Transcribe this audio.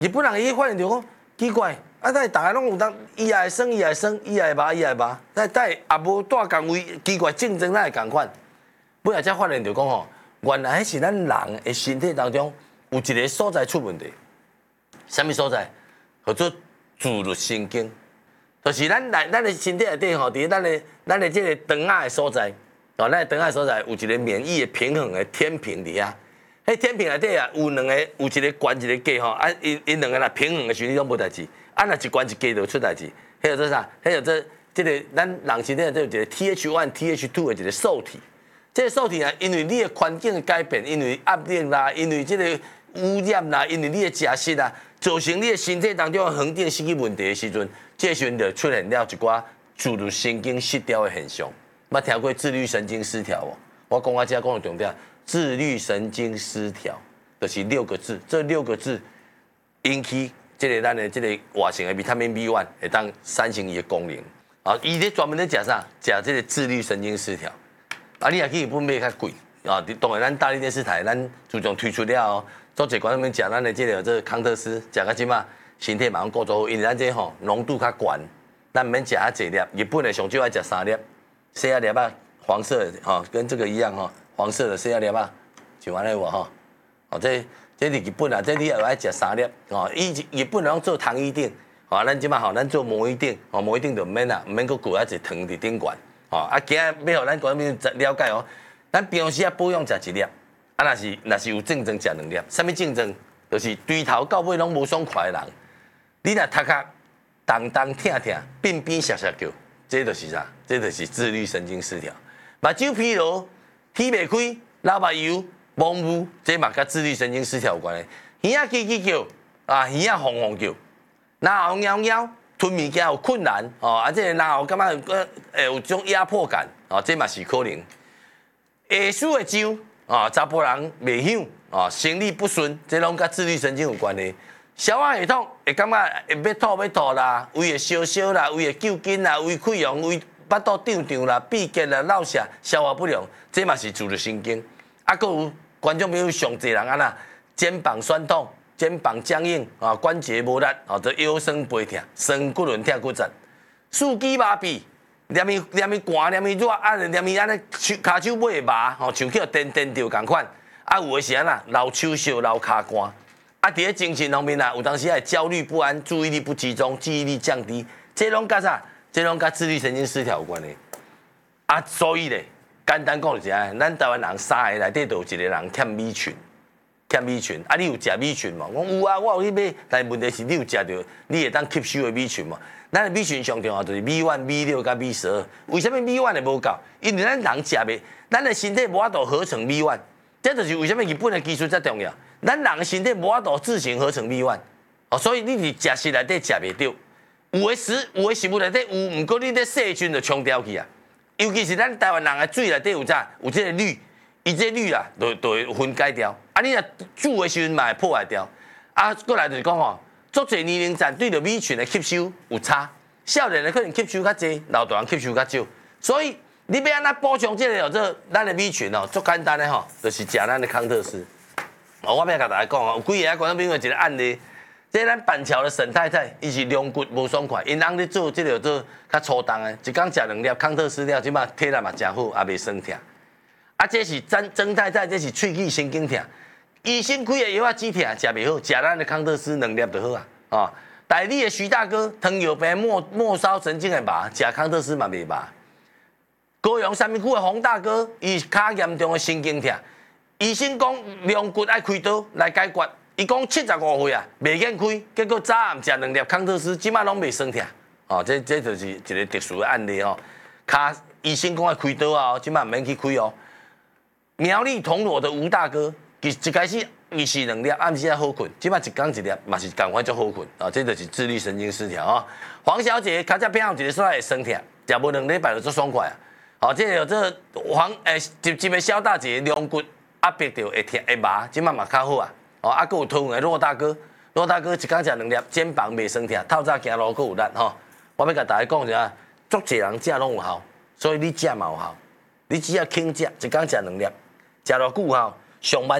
日本人伊发现着讲奇怪，啊，但大家拢有当伊也会生，伊也会生，伊也会麻，伊也会麻，但也无带岗位，奇怪竞争哪会共款？尾仔才发现着讲吼，原来是咱人的身体当中有一个所在出问题，什么所在？叫做自律神经，就是咱的身体内底吼，伫咱的这个肠仔的所在，哦，咱的肠仔的所在有一个免疫的平衡的天平伫遐。迄天平内底啊，有两个，有一个悬一个低吼，啊，因两个若平衡的时阵拢无代志，啊，若一悬一低就出代志。迄叫做啥？迄叫做这个咱人身体内底有一个 TH1、TH2 的一个受体。这个受体啊，因为你的环境的改变，因为压力啦，因为这个污染啦，因为你的食食啦，造成你的身体当中的恒定失去问题的时阵，这时阵就出现了一寡自律神经失调的现象。捌听过自律神经失调无？我讲我遮讲的重点。自律神经失调，就是6个字。这6个字引起这个咱的这个活性的维他命 B1 会当产生伊的功能。啊，伊咧专门咧食啥？食这个自律神经失调。啊，你也去日本买较贵啊。当然，咱大力电视台咱自从推出了后，做一寡物食咱的这个康特斯，食到即马身体马上顾做好，因为咱这吼浓度较悬，咱毋免食遐济粒。日本的上少爱食3粒，细粒啊，黄色的吼，跟这个一样吼。黄色的细粒啊，像安尼无吼？哦，这是日本啊，这你也爱食3粒哦。日本人做糖衣顶，哦，咱即马吼，咱做毛衣顶，哦，毛衣顶就毋免啦，毋免搁裹一糖伫顶悬，哦，啊，今日要互咱观众了解哦，咱平时啊保养食1粒，啊，若是有症状食2粒，啥物症状？就是对头到尾拢无爽快的人，你若头壳动动疼疼、变变涩涩叫，这就是啥？这就是自律神经失调，目睭疲劳。天袂开，流目油、蒙雾，这嘛甲自律神经失调有关系。耳仔叽叽叫，啊，耳仔轰轰叫，然后喵喵，吞物件有困难，哦，啊，这然后感觉有种压迫感，哦，这嘛是可能。下属的痒，啊，查甫人袂响，啊，生理不顺，这拢甲自律神经有关系。消化系统会感觉会要吐啦，胃会烧烧啦，胃会揪筋啦，胃溃疡，胃巴肚胀胀啦，闭结啦，落瀉，消化不良，这嘛是自律神经。啊，搁有观众朋友上侪人啊啦，肩膀酸痛、肩膀僵硬啊，关节无力啊，这腰酸背痛、酸骨轮、痛骨折、四肢麻痹、黏伊寒、黏伊热啊，黏伊安尼骹手尾会麻，吼，像去互电着共款。啊，有诶是安那，流手烧、流骹寒。啊，伫咧精神方面啊，有当时会焦虑不安、注意力不集中、记忆力降低，这拢甲啥？这拢甲自律神经失调有关系。啊，所以咧，简单讲就是啊，咱台湾人3个内底都有1个人欠米群，欠米群。啊，你有食米群无？我有啊，我有去买。但问题是你有食着，你会当吸收的米群无？咱的米群上重要就是米1、米6甲米12。为什么米1会无够？因为咱人食袂，咱的身体无法度合成米1。这就是为什么日本的技术遮重要。咱人的身体无法度自行合成米1，哦，所以你伫食食内底食袂到。有的食物内底有，毋过你咧细菌就冲掉去啊。尤其是咱台湾人的水内底有啥？有这个氯，伊这氯啦，就会分解掉。啊，你若煮的时阵嘛会破坏掉。啊，过来就是讲吼，足侪年龄层对着米群的吸收有差，少年的可能吸收较济，老大人吸收较少。所以你要安怎补充这个这咱的米群哦，足简单的吼，就是食咱的康特斯。哦，我要甲大家讲哦，有几个观众朋友一个案例。这咱板桥的沈太太，伊是龙骨无爽快，因翁咧做这个做较粗重的，一工食2粒康特斯了，即马体力嘛真好，也袂酸痛。啊，这是曾太太，这是喙齿神经痛，医生开的药啊止痛，食袂好，食咱的康特斯2粒就好啊。哦，台里的徐大哥，糖尿病末梢神经的麻，食康特斯嘛袂麻。高雄三民区的洪大哥，伊较严重的神经痛，医生讲龙骨爱开刀来解决。伊讲75岁啊，袂瘾开，结果早暗食2粒康特斯，即马拢袂酸痛。哦，这就是一个特殊的案例哦。医生讲要开刀啊，即马毋免去开哦。苗栗铜锣的吴大哥，一开始伊是2粒，暗时啊好困，即马一工1粒，嘛是共款足好困啊。这就是自律神经失调啊。黄小姐较早偏有一个所在会酸痛，食无2礼拜就足爽快啊。哦，这有这一个小大姐龙骨压迫着会痛会麻，即马嘛较好啊。哦，啊，搁有讨厌的骆大哥一工食2粒，肩膀袂酸痛，透早行路搁有力吼。我要甲大家讲一下，足侪人食拢有效，所以你食嘛有效，你只要轻食，一工食2粒，食偌久有效，上班。